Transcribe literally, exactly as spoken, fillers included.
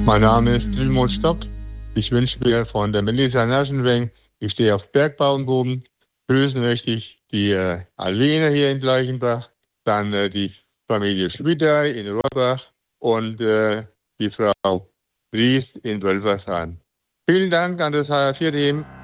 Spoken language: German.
Mein Name ist Dilmut Stock. Ich wünsche mir von der Melissa Naschenweng, ich stehe auf Bergbauernboden. Grüßen möchte ich die äh, Alwene hier in Gleichenbach, dann äh, die Familie Schwitter in Rohrbach und äh, die Frau Ries in Wölfersheim. Vielen Dank an das H R vier Team.